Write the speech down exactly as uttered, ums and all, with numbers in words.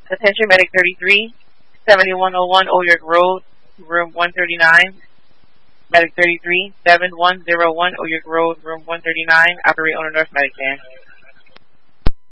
Attention Medic thirty-three, seventy-one oh one Oyerk Road, room one thirty-nine. Medic thirty-three, seven one zero one Oyerk Road, room one thirty-nine. Operate on a North Medic van.